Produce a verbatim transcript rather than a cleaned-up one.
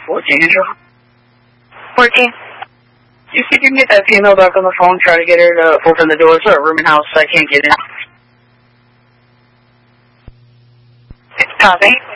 fourteen, Angel. fourteen. You see if you can get that female back on the phone, try to get her to open the door to a room and house so I can't get in. Copy.